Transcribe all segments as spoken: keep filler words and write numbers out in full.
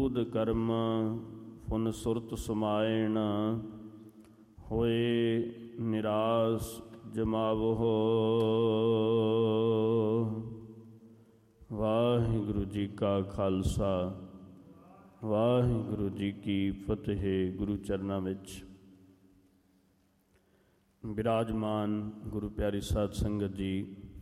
ਬੂਧ ਕਰਮ phone ਸੁਰਤ ਸਮਾਇਣ, ਹੋਏ ਨਿਰਾਸ ਜਮਾਵਹੁ। ਵਾਹਿਗੁਰੂ ਜੀ ਕਾ ਖਾਲਸਾ, ਵਾਹਿਗੁਰੂ ਜੀ ਕੀ ਫਤਿਹ। ਗੁਰੂ ਚਰਨਾਂ ਵਿੱਚ ਬਿਰਾਜਮਾਨ ਗੁਰੂ ਪਿਆਰੀ ਸਾਧ ਸੰਗਤ ਜੀ,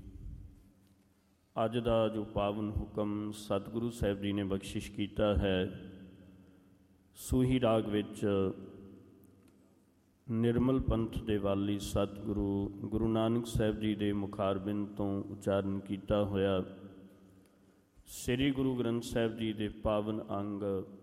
ਅੱਜ ਦਾ ਜੋ ਪਾਵਨ ਹੁਕਮ ਸਤਿਗੁਰੂ ਸਾਹਿਬ ਜੀ ਨੇ ਬਖਸ਼ਿਸ਼ ਕੀਤਾ ਹੈ, ਸੂਹੀ ਰਾਗ ਵਿੱਚ ਨਿਰਮਲ ਪੰਥ ਦੇ ਵਾਲੀ ਸਤਿਗੁਰੂ ਗੁਰੂ ਨਾਨਕ ਸਾਹਿਬ ਜੀ ਦੇ ਮੁਖਾਰਬਿੰਦ ਤੋਂ ਉਚਾਰਨ ਕੀਤਾ ਹੋਇਆ ਸ੍ਰੀ ਗੁਰੂ ਗ੍ਰੰਥ ਸਾਹਿਬ ਜੀ ਦੇ ਪਾਵਨ ਅੰਗ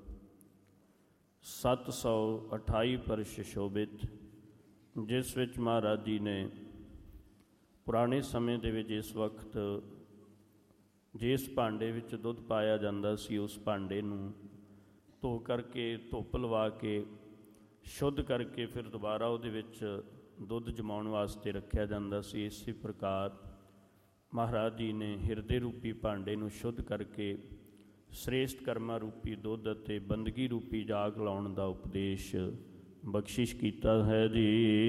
ਸੱਤ ਸੌ ਅਠਾਈ ਪਰ ਸੁਸ਼ੋਭਿਤ, ਜਿਸ ਵਿੱਚ ਮਹਾਰਾਜ ਜੀ ਨੇ ਪੁਰਾਣੇ ਸਮੇਂ ਦੇ ਵਿੱਚ ਇਸ ਵਕਤ ਜਿਸ ਭਾਂਡੇ ਵਿੱਚ ਦੁੱਧ ਪਾਇਆ ਜਾਂਦਾ ਸੀ, ਉਸ ਭਾਂਡੇ ਨੂੰ ਧੋ ਕਰਕੇ ਧੁੱਪ ਲਵਾ ਕੇ ਸ਼ੁੱਧ ਕਰਕੇ ਫਿਰ ਦੁਬਾਰਾ ਉਹਦੇ ਵਿੱਚ ਦੁੱਧ ਜਮਾਉਣ ਵਾਸਤੇ ਰੱਖਿਆ ਜਾਂਦਾ ਸੀ। ਇਸੇ ਪ੍ਰਕਾਰ ਮਹਾਰਾਜ ਜੀ ਨੇ ਹਿਰਦੇ ਰੂਪੀ ਭਾਂਡੇ ਨੂੰ ਸ਼ੁੱਧ ਕਰਕੇ ਸ੍ਰੇਸ਼ਟ ਕਰਮਾਂ ਰੂਪੀ ਦੁੱਧ ਅਤੇ ਬੰਦਗੀ ਰੂਪੀ ਜਾਗ ਲਾਉਣ ਦਾ ਉਪਦੇਸ਼ ਬਖਸ਼ਿਸ਼ ਕੀਤਾ ਹੈ ਜੀ।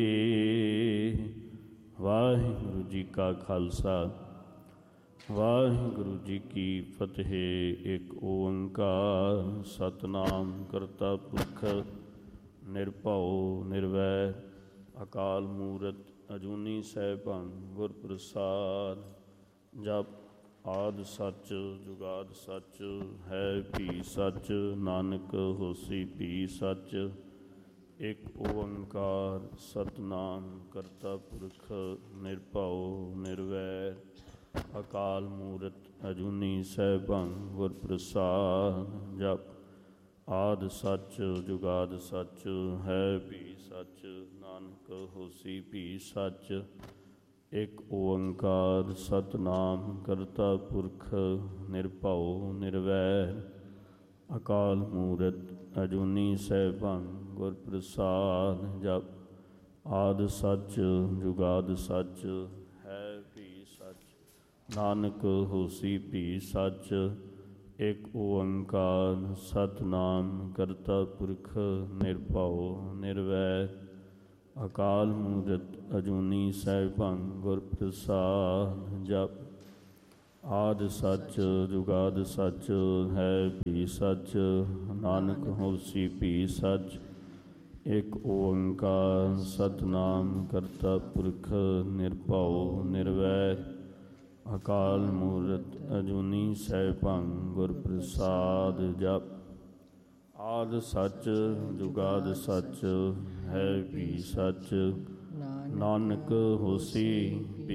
ਵਾਹਿਗੁਰੂ ਜੀ ਕਾ ਖਾਲਸਾ, ਵਾਹਿਗੁਰੂ ਜੀ ਕੀ ਫਤਿਹ। ਇੱਕ ਓੰਕਾਰ ਸਤਿਨਾਮ ਕਰਤਾ ਪੁਰਖ ਨਿਰਭਉ ਨਿਰਵੈਰ ਅਕਾਲ ਮੂਰਤ ਅਜੂਨੀ ਸੈਭੰ ਗੁਰ ਪ੍ਰਸਾਦ। ਜਪ ਆਦਿ ਸੱਚ ਜੁਗਾਦ ਸੱਚ, ਹੈ ਭੀ ਸੱਚ ਨਾਨਕ ਹੋਸੀ ਭੀ ਸੱਚ। ਇੱਕ ਓੰਕਾਰ ਸਤਿਨਾਮ ਕਰਤਾ ਪੁਰਖ ਨਿਰਭਉ ਨਿਰਵੈਰ ਅਕਾਲ ਮੂਰਤ ਅਜੂਨੀ ਸੈਭੰ ਗੁਰ ਪ੍ਰਸਾਦ। ਜਪ ਆਦਿ ਸੱਚ ਜੁਗਾਦ ਸੱਚ, ਹੈ ਭੀ ਸੱਚ ਨਾਨਕ ਹੋਸੀ ਭੀ ਸੱਚ। ਇੱਕ ਓੰਕਾਰ ਸਤਿਨਾਮ ਕਰਤਾ ਪੁਰਖ ਨਿਰਭਉ ਨਿਰਵੈਰ ਅਕਾਲ ਮੂਰਤ ਅਜੂਨੀ ਸੈਭੰ ਗੁਰ ਪ੍ਰਸਾਦ। ਜਪ ਆਦਿ ਸੱਚ ਜੁਗਾਦ ਸੱਚ, ਹੈ ਭੀ ਸੱਚ ਨਾਨਕ ਹੋਸੀ ਭੀ ਸੱਚ। ਇੱਕ ਓੰਕਾਰ ਸਤਿਨਾਮ ਕਰਤਾ ਪੁਰਖ ਨਿਰਭਉ ਨਿਰਵੈਰ ਅਕਾਲ ਮੂਰਤ ਅਜੂਨੀ ਸੈਭੰ ਗੁਰ ਪ੍ਰਸਾਦ। ਜਪ ਆਦਿ ਸੱਚ ਜੁਗਾਦ ਸੱਚ, ਹੈ ਭੀ ਸੱਚ ਨਾਨਕ ਹੋਸੀ ਭੀ ਸੱਚ। ਇੱਕ ਓੰਕਾਰ ਸਤਿਨਾਮ ਕਰਤਾ ਪੁਰਖ ਨਿਰਭਉ ਨਿਰਵੈਰ ਅਕਾਲ ਮੂਰਤ ਅਜੂਨੀ ਸੈਭੰ ਗੁਰ ਪ੍ਰਸਾਦ। ਜਪ ਆਦਿ ਸੱਚ ਜੁਗਾਦ ਸੱਚ, ਹੈ ਭੀ ਸੱਚ ਨਾਨਕ ਹੋਸੀ